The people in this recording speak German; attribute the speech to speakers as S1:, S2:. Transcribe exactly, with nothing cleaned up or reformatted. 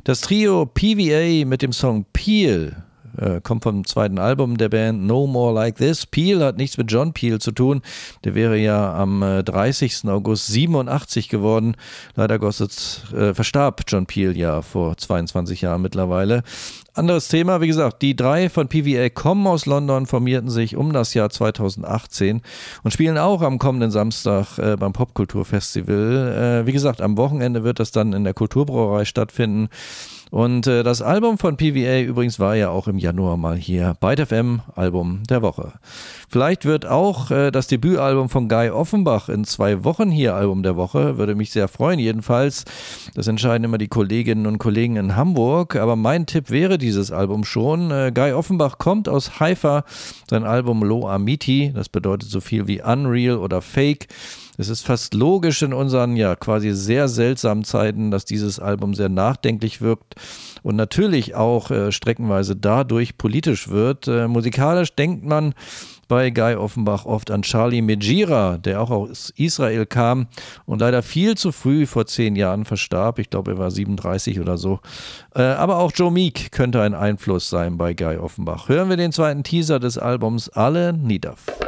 S1: Das Trio P V A mit dem Song Peel äh, kommt vom zweiten Album der Band No More Like This. Peel hat nichts mit John Peel zu tun. Der wäre ja am äh, dreißigsten August siebenundachtzig geworden. Leider Gottes äh, verstarb John Peel ja vor zweiundzwanzig Jahren mittlerweile. Anderes Thema, wie gesagt, die drei von P V A kommen aus London, formierten sich um das Jahr zweitausendachtzehn und spielen auch am kommenden Samstag äh, beim Popkulturfestival. Äh, wie gesagt, am Wochenende wird das dann in der Kulturbrauerei stattfinden. Und äh, das Album von P V A übrigens war ja auch im Januar mal hier bei F M, Album der Woche. Vielleicht wird auch äh, das Debütalbum von Guy Offenbach in zwei Wochen hier Album der Woche. Würde mich sehr freuen jedenfalls. Das entscheiden immer die Kolleginnen und Kollegen in Hamburg. Aber mein Tipp wäre dieses Album schon. Äh, Guy Offenbach kommt aus Haifa. Sein Album Lo Amiti, das bedeutet so viel wie Unreal oder Fake. Es ist fast logisch in unseren ja quasi sehr seltsamen Zeiten, dass dieses Album sehr nachdenklich wirkt und natürlich auch äh, streckenweise dadurch politisch wird. Äh, musikalisch denkt man bei Guy Offenbach oft an Charlie Megira, der auch aus Israel kam und leider viel zu früh vor zehn Jahren verstarb. Ich glaube, er war siebenunddreißig oder so. Äh, aber auch Joe Meek könnte ein Einfluss sein bei Guy Offenbach. Hören wir den zweiten Teaser des Albums Alle Niedaf.